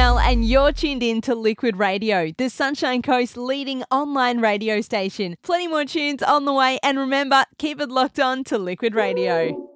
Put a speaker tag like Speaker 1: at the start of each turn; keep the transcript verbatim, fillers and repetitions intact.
Speaker 1: Mel, and you're tuned in to Liquid Radio, the Sunshine Coast's leading online radio station. Plenty more tunes on the way, and remember, keep it locked on to Liquid Radio.